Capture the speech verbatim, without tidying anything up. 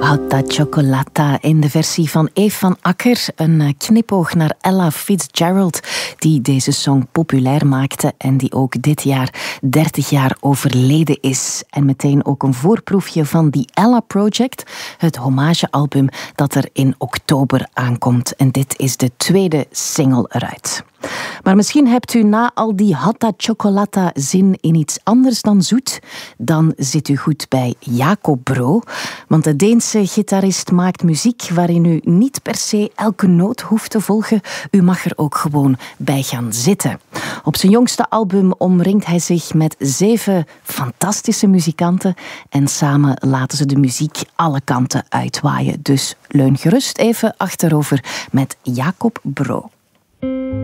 Hatta Chocolata in de versie van Eve van Akker. Een knipoog naar Ella Fitzgerald, die deze song populair maakte en die ook dit jaar dertig jaar overleden is. En meteen ook een voorproefje van The Ella Project, het hommagealbum dat er in oktober aankomt. En dit is de tweede single eruit. Maar misschien hebt u na al die Hatta Chocolata zin in iets anders dan zoet. Dan zit u goed bij Jacob Bro. Want de Deense gitarist maakt muziek waarin u niet per se elke noot hoeft te volgen. U mag er ook gewoon bij gaan zitten. Op zijn jongste album omringt hij zich met zeven fantastische muzikanten. En samen laten ze de muziek alle kanten uitwaaien. Dus leun gerust even achterover met Jacob Bro.